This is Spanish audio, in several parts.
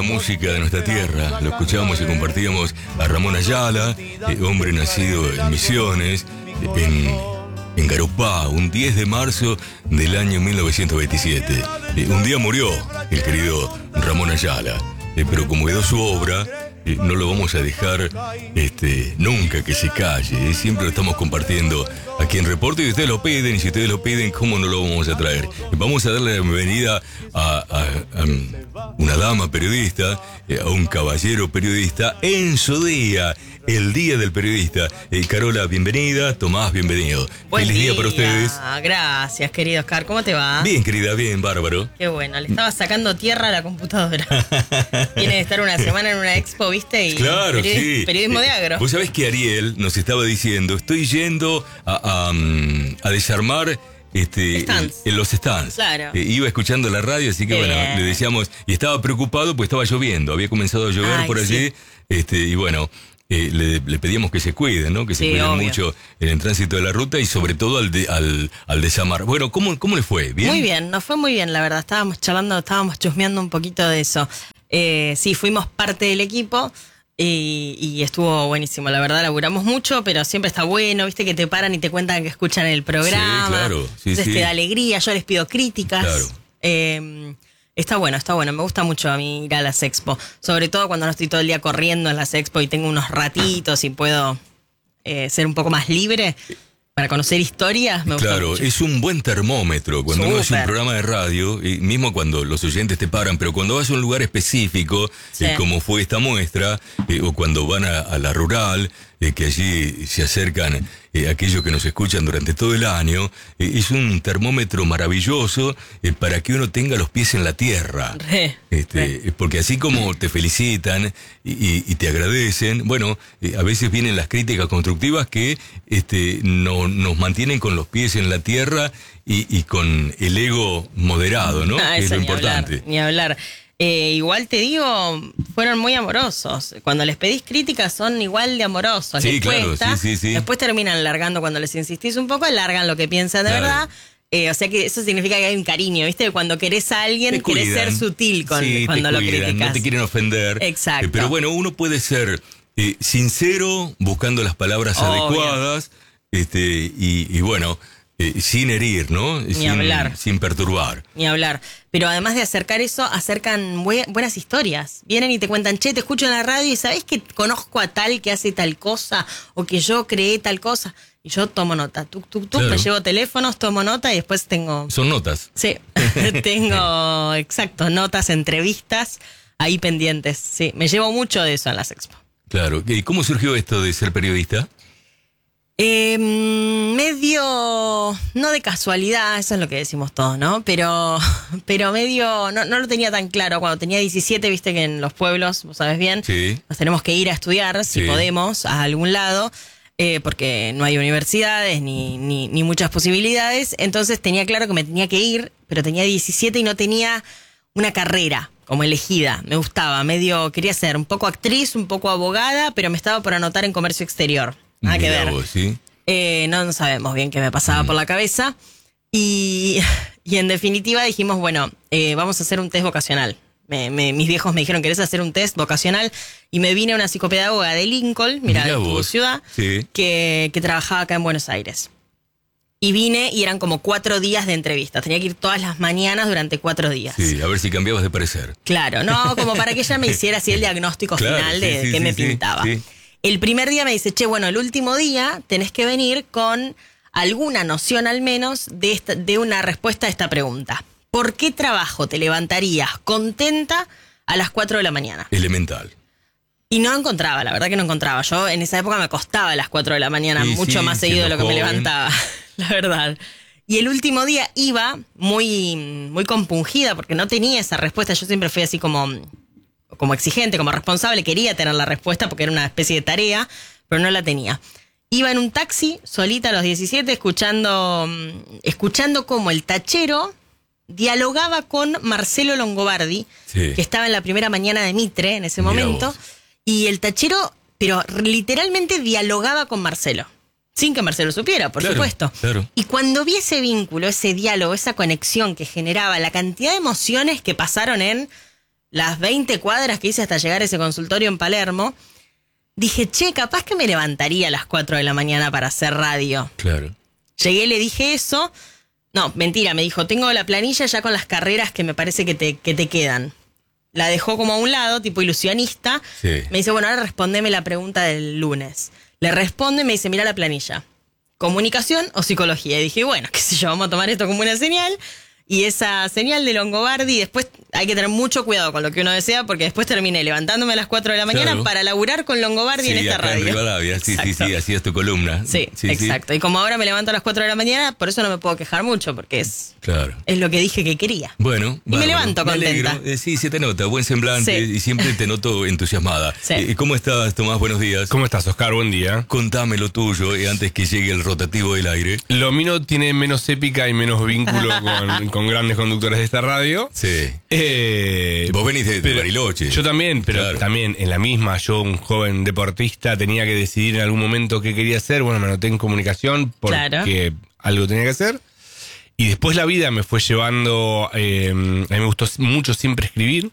Música de nuestra tierra, lo escuchábamos y compartíamos a Ramón Ayala, hombre nacido en Misiones, en Garupá, un 10 de marzo del año 1927. Un día murió el querido Ramón Ayala, pero como quedó su obra, no lo vamos a dejar nunca que se calle. Siempre lo estamos compartiendo aquí en Reporte y ustedes lo piden, y si ustedes lo piden, ¿cómo no lo vamos a traer? Vamos a darle la bienvenida a una dama periodista, a un caballero periodista en su día, el Día del Periodista. Carola, bienvenida. Tomás, bienvenido. Buen Feliz día para ustedes. Gracias, querido Oscar. ¿Cómo te va? Bien, querida, bien, bárbaro. Qué bueno, le estaba sacando tierra a la computadora. Viene de estar una semana en una expo, ¿viste? Y claro, sí. Periodismo de agro. Vos sabés que Ariel nos estaba diciendo, estoy yendo a desarmar en los stands. Claro. Iba escuchando la radio, así que bueno, le decíamos, y estaba preocupado pues estaba lloviendo, había comenzado a llover por allí, y bueno, le pedíamos que se cuiden, ¿no? Que se cuiden mucho en el tránsito de la ruta y sobre todo al desamar. Bueno, ¿cómo le fue? ¿Bien? Muy bien, nos fue muy bien, la verdad. Estábamos charlando, estábamos chusmeando un poquito de eso. Sí, fuimos parte del equipo y estuvo buenísimo. La verdad, laburamos mucho, pero siempre está bueno, ¿viste? Que te paran y te cuentan que escuchan el programa. Sí, claro. Entonces te da alegría, yo les pido críticas. Claro. Está bueno. Me gusta mucho a mí ir a las expo. Sobre todo cuando no estoy todo el día corriendo en las expo y tengo unos ratitos y puedo ser un poco más libre para conocer historias. Me gusta mucho. Es un buen termómetro cuando uno hace un programa de radio, y mismo cuando los oyentes te paran, pero cuando vas a un lugar específico, como fue esta muestra, o cuando van a la rural, que allí se acercan aquellos que nos escuchan durante todo el año, es un termómetro maravilloso para que uno tenga los pies en la tierra. Porque así como te felicitan y te agradecen, bueno, a veces vienen las críticas constructivas que nos mantienen con los pies en la tierra y con el ego moderado, ¿no? Es lo importante. Ni hablar. Igual te digo, fueron muy amorosos. Cuando les pedís críticas son igual de amorosos. Sí, les claro, cuesta. sí. Después terminan largando cuando les insistís un poco, largan lo que piensan de verdad. O sea que eso significa que hay un cariño, ¿viste? Cuando querés a alguien, querés ser sutil cuando lo criticas. No te quieren ofender. Exacto. Pero bueno, uno puede ser sincero, buscando las palabras adecuadas, y bueno, sin herir, ¿no? Sin perturbar. Ni hablar. Pero además de acercar eso, acercan buenas historias. Vienen y te cuentan, che, te escucho en la radio y ¿sabés que conozco a tal que hace tal cosa? O que yo creé tal cosa. Y yo tomo nota. Claro. Me llevo teléfonos, tomo nota y después tengo... Son notas. Sí, tengo, exacto, notas, entrevistas ahí pendientes. Sí, me llevo mucho de eso en las expo. Claro. ¿Y cómo surgió esto de ser periodista? Medio, no de casualidad, eso es lo que decimos todos, ¿no? Pero medio, no lo tenía tan claro. Cuando tenía 17, viste que en los pueblos, vos sabés bien, nos tenemos que ir a estudiar, si podemos, a algún lado, porque no hay universidades ni muchas posibilidades. Entonces tenía claro que me tenía que ir, pero tenía 17 y no tenía una carrera como elegida. Me gustaba, quería ser un poco actriz, un poco abogada, pero me estaba por anotar en comercio exterior. Nada que ver. Vos, ¿sí? No sabemos bien qué me pasaba por la cabeza. Y en definitiva dijimos, bueno, vamos a hacer un test vocacional. Mis viejos me dijeron, ¿querés hacer un test vocacional? Y me vine a una psicopedagoga de Lincoln, mira de tu ciudad, que trabajaba acá en Buenos Aires. Y vine y eran como 4 días de entrevistas. Tenía que ir todas las mañanas durante 4 días. Sí, a ver si cambiabas de parecer. Claro, no, como para que ella me hiciera así el diagnóstico final de qué me pintaba. Sí. El primer día me dice, che, bueno, el último día tenés que venir con alguna noción al menos de una respuesta a esta pregunta. ¿Por qué trabajo te levantarías contenta a las 4 de la mañana? Elemental. Y no encontraba, la verdad que no encontraba. Yo en esa época me acostaba a las 4 de la mañana, mucho más seguido de lo que me levantaba, la verdad. Y el último día iba muy compungida porque no tenía esa respuesta. Yo siempre fui así como exigente, como responsable, quería tener la respuesta porque era una especie de tarea, pero no la tenía. Iba en un taxi, solita a los 17, escuchando cómo el tachero dialogaba con Marcelo Longobardi, que estaba en la primera mañana de Mitre en ese momento, y el tachero, pero literalmente dialogaba con Marcelo, sin que Marcelo supiera, por supuesto. Claro. Y cuando vi ese vínculo, ese diálogo, esa conexión que generaba, la cantidad de emociones que pasaron en las 20 cuadras que hice hasta llegar a ese consultorio en Palermo, dije, che, capaz que me levantaría a las 4 de la mañana para hacer radio. Claro. Llegué, le dije eso. No, mentira, me dijo, tengo la planilla ya con las carreras que me parece que te quedan. La dejó como a un lado, tipo ilusionista. Sí. Me dice, bueno, ahora respondeme la pregunta del lunes. Le responde y me dice, mira la planilla. ¿Comunicación o psicología? Y dije, bueno, qué sé yo, vamos a tomar esto como una señal. Y esa señal de Longobardi, después hay que tener mucho cuidado con lo que uno desea, porque después terminé levantándome a las 4 de la mañana para laburar con Longobardi en esta radio. En Rivadavia, sí, así es tu columna. Sí, exacto. Y como ahora me levanto a las 4 de la mañana, por eso no me puedo quejar mucho, porque es lo que dije que quería. Bueno, y me levanto contenta. Sí, se te nota, buen semblante, y siempre te noto entusiasmada. Sí. ¿Cómo estás, Tomás? Buenos días. ¿Cómo estás, Oscar? Buen día. Contame lo tuyo antes que llegue el rotativo del aire. Lo mío tiene menos épica y menos vínculo con grandes conductores de esta radio. Sí. Vos venís de Bariloche. Yo también, pero también en la misma, yo, un joven deportista, tenía que decidir en algún momento qué quería hacer. Bueno, me anoté en comunicación porque algo tenía que hacer. Y después la vida me fue llevando, a mí me gustó mucho siempre escribir.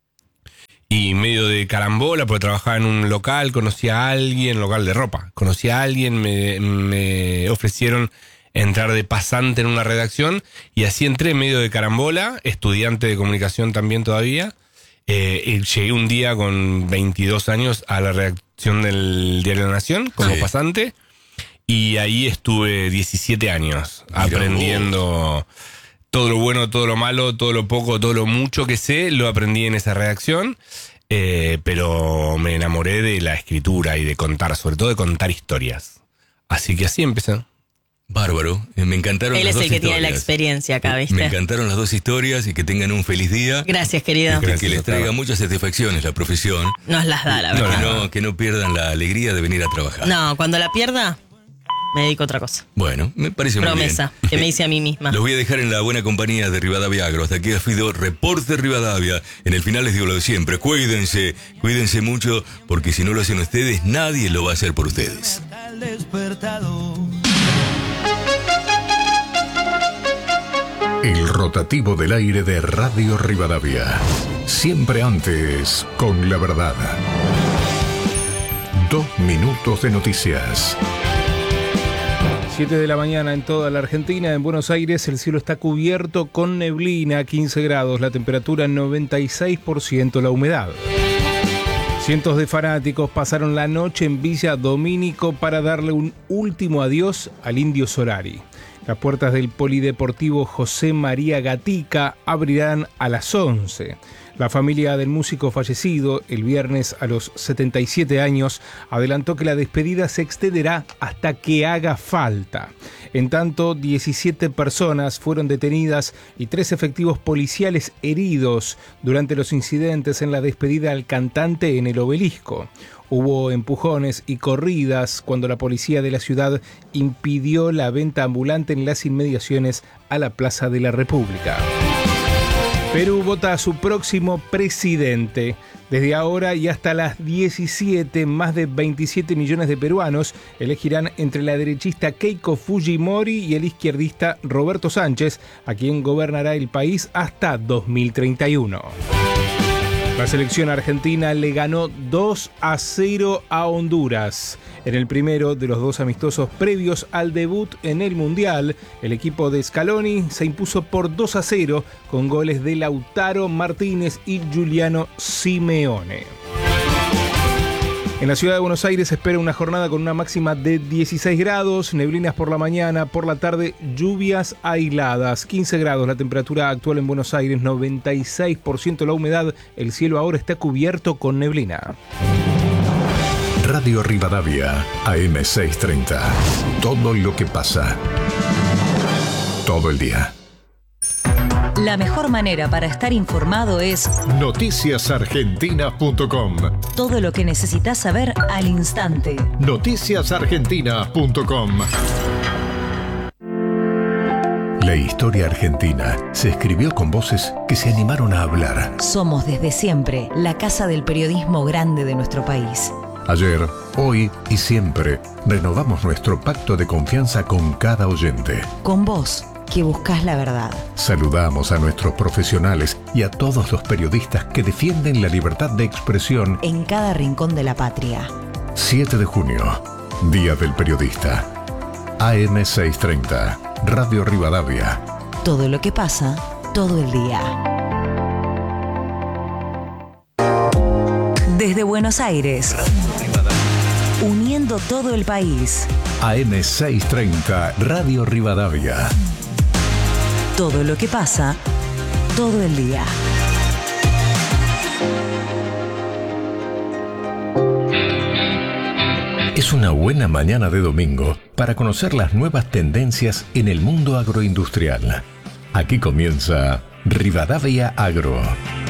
Y medio de carambola, porque trabajaba en un local, conocí a alguien, local de ropa. Conocí a alguien, me ofrecieron entrar de pasante en una redacción y así entré medio de carambola, estudiante de comunicación también todavía. Llegué un día con 22 años a la redacción del Diario La Nación como pasante y ahí estuve 17 años aprendiendo todo lo bueno, todo lo malo, todo lo poco, todo lo mucho que sé, lo aprendí en esa redacción. Pero me enamoré de la escritura y de contar, sobre todo de contar historias. Así que así empecé. Bárbaro, me encantaron Él las dos historias. Él es el que tiene la experiencia acá, ¿viste? Me encantaron las dos historias y que tengan un feliz día. Gracias, querido. Que les traiga muchas satisfacciones la profesión. Nos las da, la verdad. Que no pierdan la alegría de venir a trabajar. No, cuando la pierda, me dedico a otra cosa. Bueno, me parece muy bien. Promesa, que me hice a mí misma. Los voy a dejar en la buena compañía de Rivadavia Agro. Hasta aquí ha sido Reporte Rivadavia. En el final les digo lo de siempre. Cuídense mucho, porque si no lo hacen ustedes, nadie lo va a hacer por ustedes. El rotativo del aire de Radio Rivadavia. Siempre antes, con la verdad. 2 minutos de noticias. 7 de la mañana en toda la Argentina. En Buenos Aires el cielo está cubierto con neblina, 15 grados, la temperatura 96%, la humedad. Cientos de fanáticos pasaron la noche en Villa Domínico para darle un último adiós al Indio Solari. Las puertas del Polideportivo José María Gatica abrirán a las 11. La familia del músico fallecido, el viernes a los 77 años, adelantó que la despedida se extenderá hasta que haga falta. En tanto, 17 personas fueron detenidas y 3 efectivos policiales heridos durante los incidentes en la despedida al cantante en el Obelisco. Hubo empujones y corridas cuando la policía de la ciudad impidió la venta ambulante en las inmediaciones a la Plaza de la República. Perú vota a su próximo presidente. Desde ahora y hasta las 17, más de 27 millones de peruanos elegirán entre la derechista Keiko Fujimori y el izquierdista Roberto Sánchez, a quien gobernará el país hasta 2031. La selección argentina le ganó 2-0 a Honduras. En el primero de los 2 amistosos previos al debut en el Mundial, el equipo de Scaloni se impuso por 2-0 con goles de Lautaro Martínez y Giuliano Simeone. En la ciudad de Buenos Aires se espera una jornada con una máxima de 16 grados, neblinas por la mañana, por la tarde lluvias aisladas, 15 grados la temperatura actual en Buenos Aires, 96% la humedad, el cielo ahora está cubierto con neblina. Radio Rivadavia, AM630. Todo lo que pasa. Todo el día. La mejor manera para estar informado es noticiasargentina.com. Todo lo que necesitas saber al instante. Noticiasargentina.com. La historia argentina se escribió con voces que se animaron a hablar. Somos desde siempre la casa del periodismo grande de nuestro país. Ayer, hoy y siempre renovamos nuestro pacto de confianza con cada oyente. Con vos, que buscas la verdad. Saludamos a nuestros profesionales y a todos los periodistas que defienden la libertad de expresión en cada rincón de la patria. 7 de junio, Día del Periodista. AM 630, Radio Rivadavia. Todo lo que pasa, todo el día. Desde Buenos Aires, uniendo todo el país. AM 630, Radio Rivadavia. Todo lo que pasa, todo el día. Es una buena mañana de domingo para conocer las nuevas tendencias en el mundo agroindustrial. Aquí comienza Rivadavia Agro.